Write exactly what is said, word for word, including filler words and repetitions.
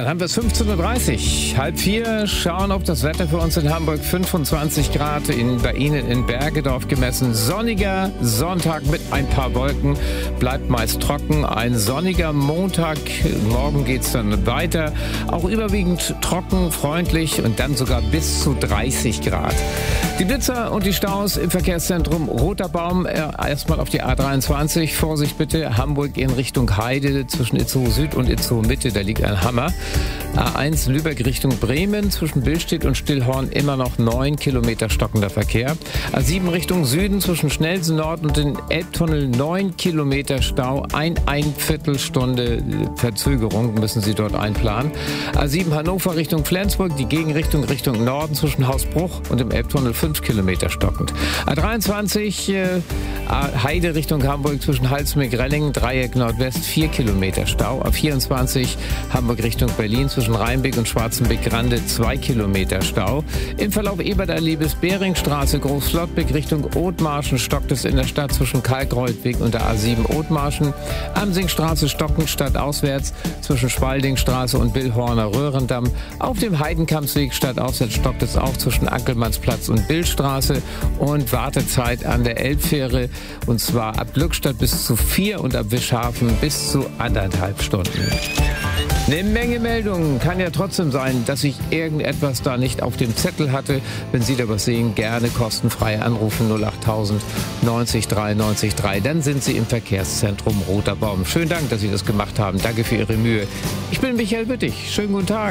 Dann haben wir es fünfzehn Uhr dreißig, halb vier, schauen auf das Wetter für uns in Hamburg. fünfundzwanzig Grad, in, bei Ihnen in Bergedorf gemessen. Sonniger Sonntag mit ein paar Wolken, bleibt meist trocken. Ein sonniger Montag, morgen geht es dann weiter. Auch überwiegend trocken, freundlich und dann sogar bis zu dreißig Grad. Die Blitzer und die Staus im Verkehrszentrum Roter Baum. Erstmal auf die A dreiundzwanzig. Vorsicht bitte, Hamburg in Richtung Heide zwischen Itzehoe Süd und Itzehoe Mitte. Da liegt ein Hammer. A eins Lübeck Richtung Bremen. Zwischen Billstedt und Stillhorn immer noch neun Kilometer stockender Verkehr. A sieben Richtung Süden zwischen Schnellsen Nord und den Elbtunnel neun Kilometer Stau. Ein, ein Viertelstunde Verzögerung müssen Sie dort einplanen. A sieben Hannover Richtung Flensburg. Die Gegenrichtung Richtung Norden zwischen Hausbruch und dem Elbtunnel fünf Kilometer stockend. A dreiundzwanzig äh, Heide Richtung Hamburg zwischen Halsmeck-Rellingen, Dreieck Nordwest, vier Kilometer Stau. A vierundzwanzig Hamburg Richtung Berlin zwischen Rheinbeck und Schwarzenbeck-Grande, zwei Kilometer Stau. Im Verlauf Ebertallee bis Beringstraße, Großflottbeck Richtung Othmarschen stockt es in der Stadt zwischen Kalkreuthweg und der A sieben Othmarschen. Amsingstraße stockend stadtauswärts zwischen Spaldingstraße und Billhorner Röhrendamm. Auf dem Heidenkampsweg stadtauswärts stockt es auch zwischen Ankelmannsplatz und Billstraße und Wartezeit an der Elbfähre, und zwar ab Glückstadt bis zu vier und ab Wischhafen bis zu anderthalb Stunden. Eine Menge Meldungen. Kann ja trotzdem sein, dass ich irgendetwas da nicht auf dem Zettel hatte. Wenn Sie da was sehen, gerne kostenfrei anrufen null achttausend neunzig drei neunzig drei. Dann sind Sie im Verkehrszentrum Roter Baum. Schönen Dank, dass Sie das gemacht haben. Danke für Ihre Mühe. Ich bin Michael Wittig. Schönen guten Tag.